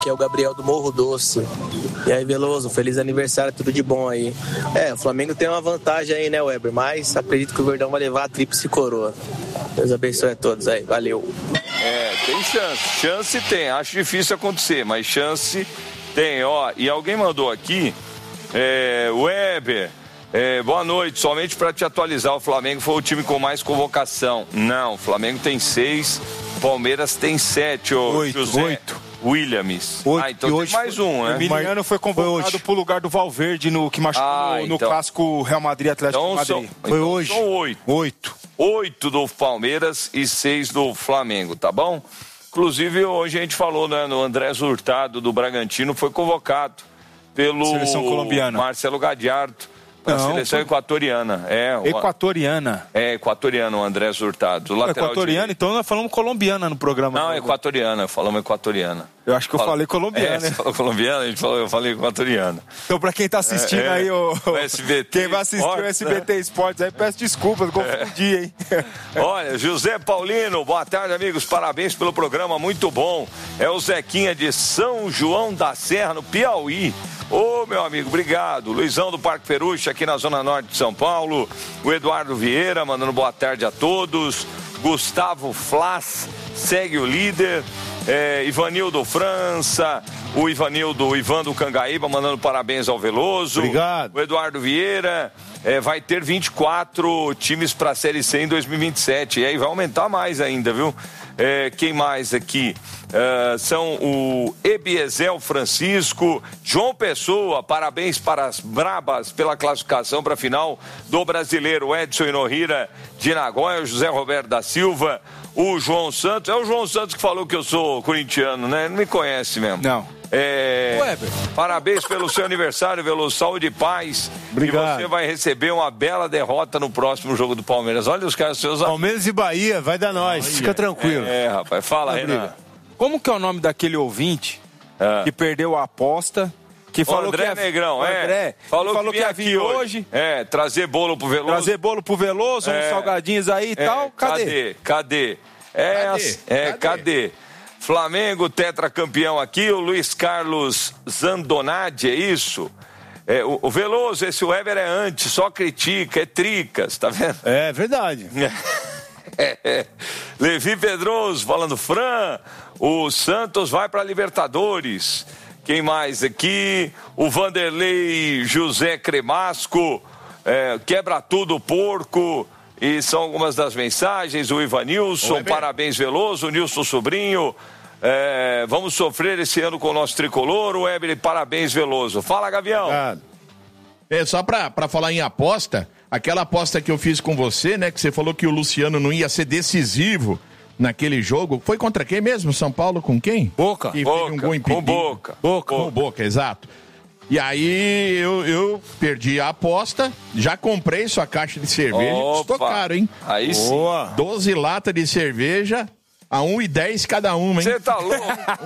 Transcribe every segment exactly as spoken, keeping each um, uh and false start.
Que é o Gabriel do Morro Doce. E aí, Veloso, feliz aniversário, tudo de bom aí. É, o Flamengo tem uma vantagem aí, né, Weber? Mas acredito que o Verdão vai levar a tríplice coroa. Deus abençoe a todos aí, valeu. É, tem chance, chance tem, acho difícil acontecer, mas chance tem, ó. E alguém mandou aqui, é, Weber, é, boa noite, somente para te atualizar, o Flamengo foi o time com mais convocação. Não, o Flamengo tem seis, Palmeiras tem sete, ô oito, José. Oito. Williams. Oito. Ah, então e tem hoje mais um, né? O Emiliano foi convocado pro lugar do Valverde, no, que machucou Ah, no, no então. clássico Real Madrid Atlético Então de Madrid. são- Foi então hoje. são oito. Oito. Oito do Palmeiras e seis do Flamengo, tá bom? Inclusive, hoje a gente falou, né, no Andrés Hurtado, do Bragantino, foi convocado pelo Seleção colombiana. Marcelo Gadiardo, para a Não, seleção foi- equatoriana. É, o- Equatoriana. é equatoriano, o Andrés Hurtado. Lateral Equatoriana, direito. então nós falamos colombiana no programa. Não, equatoriana, falamos equatoriana. Eu acho que eu Fala- falei colombiana, É, você né? falou colombiana, a gente falou, eu falei equatoriana. Então, pra quem tá assistindo É, é. aí, o, O S B T quem vai assistir Esportes, o S B T né? Esportes aí, peço desculpas, eu confundi, hein? Olha, José Paulino, boa tarde, amigos, parabéns pelo programa, muito bom. É o Zequinha de São João da Serra, no Piauí. Ô, meu amigo, obrigado. Luizão do Parque Peruche, aqui na Zona Norte de São Paulo. O Eduardo Vieira, mandando boa tarde a todos. Gustavo Flas, segue o líder. É, Ivanildo França, o Ivanildo, o Ivan do Cangaíba, mandando parabéns ao Veloso. Obrigado. O Eduardo Vieira, é, vai ter vinte e quatro times para a Série C em dois mil e vinte e sete. E aí vai aumentar mais ainda, viu? É, quem mais aqui? É, são o Ebiezel Francisco, João Pessoa, parabéns para as Brabas pela classificação para a final do Brasileiro. Edson Inohira de Nagoya, o José Roberto da Silva, o João Santos. É o João Santos que falou que eu sou corintiano, né? Não me conhece mesmo. Não. É, Weber. parabéns pelo seu aniversário, Veloso, saúde e paz. Obrigado. E você vai receber uma bela derrota no próximo jogo do Palmeiras. Olha os caras seus amigos. Palmeiras e Bahia, vai dar nós. Fica tranquilo. É, rapaz, fala, Não Renan. Como que é o nome daquele ouvinte Ah. que perdeu a aposta, que O falou André que ia, Negrão, o é. André, falou, falou que, que vinha ia vir aqui hoje, É, trazer bolo pro Veloso. trazer bolo pro Veloso, É. uns salgadinhos aí e É, tal. Cadê? Cadê? Cadê? É, Cadê? as- é, cadê? Flamengo, tetracampeão aqui, o Luiz Carlos Zandonade, é isso? É, o, o Veloso, esse Weber é antes, só critica, é tricas, tá vendo? É verdade. É, é. Levi Pedroso falando, Fran, o Santos vai para Libertadores. Quem mais aqui? O Vanderlei José Cremasco, é, quebra tudo porco. E são algumas das mensagens. O Ivanilson, Weber. parabéns Veloso, o Nilson Sobrinho. É, vamos sofrer esse ano com o nosso tricolor. O Weber, parabéns Veloso. Fala, Gavião. Obrigado. É, só pra, pra falar em aposta, aquela aposta que eu fiz com você, né, que você falou que o Luciano não ia ser decisivo naquele jogo, foi contra quem mesmo? São Paulo com quem? Boca. Que Boca, teve um gol com impedido. Boca. Boca. Com o Boca, exato. E aí eu, eu perdi a aposta, já comprei sua caixa de cerveja, custou Opa. caro, hein? Aí sim. Boa. doze latas de cerveja a um e dez cada uma, hein? Você tá louco?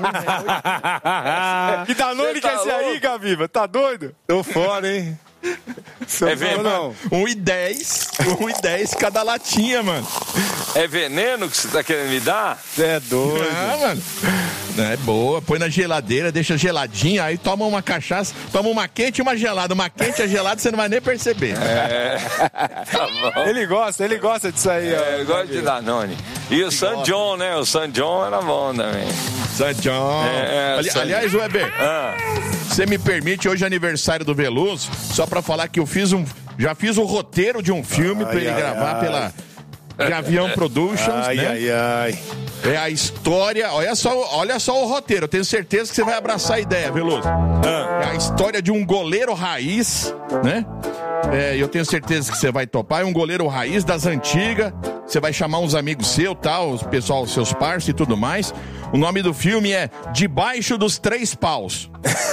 Que Danone Cê que tá é esse aí, louco? Gaviva? Tá doido? Tô fora, hein? É veneno, Não. um e dez, um e dez cada latinha, mano. é veneno que você tá querendo me dar? Você é doido. Ah, mano. É boa, põe na geladeira, deixa geladinha, aí toma uma cachaça, toma uma quente e uma gelada. Uma quente e a gelada você não vai nem perceber. Tá bom. Ele gosta, ele gosta disso aí, ó. É, eu gosto de Danone. E o San John, né? O San John era bom também. San John. É, Ali- San- aliás, Weber, Ah, você me permite, hoje é aniversário do Veloso, só pra falar que eu fiz um, já fiz o roteiro de um filme pra ele ai, gravar ai. pela Gavião Productions, Ai, né? ai, ai. É a história, olha só, olha só o roteiro, eu tenho certeza que você vai abraçar a ideia, Veloso. É a história de um goleiro raiz, né? É, eu tenho certeza que você vai topar, é um goleiro raiz das antigas, você vai chamar uns amigos seus, tal, os pessoal, os seus parceiros e tudo mais. O nome do filme é Debaixo dos Três Paus.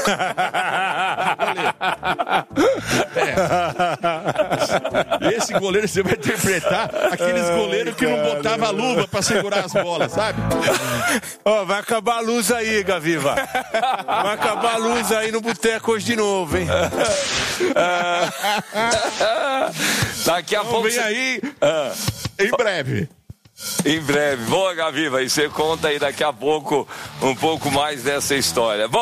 É. Esse goleiro você vai interpretar aqueles goleiros que não botavam luva pra segurar as bolas, sabe? Ó, vai acabar a luz aí, Gaviva. Vai acabar a luz aí no boteco hoje de novo, hein? daqui a pouco. Vem você- aí Ah, em breve. Em breve. Boa, Gaviva. E você conta aí daqui a pouco um pouco mais dessa história. Bom,